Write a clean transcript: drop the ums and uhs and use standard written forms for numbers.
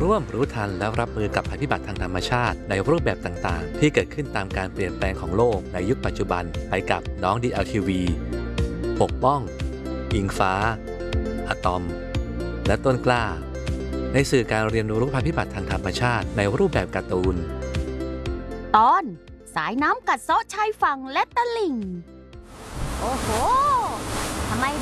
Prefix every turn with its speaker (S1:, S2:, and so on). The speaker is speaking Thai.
S1: ร่วมรู้ทันและรับมือกับภัยพิบัติทางธรรมชาติในรูปแบบต่างๆที่เกิดขึ้นตามการเปลี่ยนแปลงของโลกในยุคปัจจุบันไปกับน้อง DLTV ปกป้องอิงฟ้าอะตอมและต้นกล้าในสื่อการเรียนรู้ภัยพิบัติทางธรรมชาติในรูปแบบการ์ตูน
S2: ตอนสายน้ำกัดเซาะชายฝั่งและตลิ่งโอ้โห